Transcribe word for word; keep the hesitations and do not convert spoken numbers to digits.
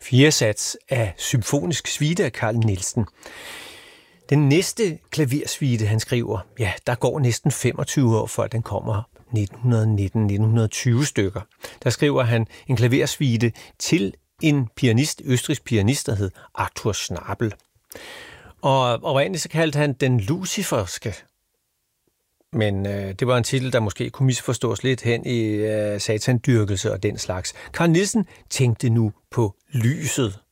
Fjerde sats af symfonisk suite af Carl Nielsen. Den næste klaversuite, han skriver, ja, der går næsten femogtyve år, før den kommer nitten nitten til nitten tyve stykker. Der skriver han en klaversuite til en pianist, østrigsk pianist, der hed Arthur Schnabel. Og oprindeligt så kaldte han den luciferske. Men øh, det var en titel, der måske kunne misforstås lidt hen i øh, satandyrkelse og den slags. Carl Nielsen tænkte nu på lyset.